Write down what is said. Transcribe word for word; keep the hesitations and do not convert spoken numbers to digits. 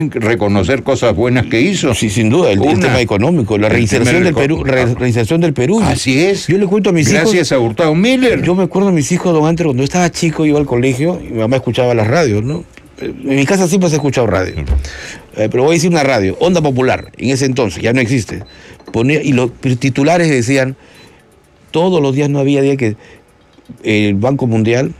reconocer cosas buenas que hizo. Sí, sin duda, el, el tema económico, la reinserción del Perú, re, reinserción del Perú. Así es. Yo le cuento a mis Gracias hijos. Gracias a Hurtado Miller. Yo me acuerdo a mis hijos, don Andrés, cuando yo estaba chico, iba al colegio y mi mamá escuchaba las radios, ¿no? En mi casa siempre se ha escuchado radio. Eh, pero voy a decir una radio, Onda Popular, en ese entonces, ya no existe. Ponía, y los titulares decían, todos los días, no había día que el Banco Mundial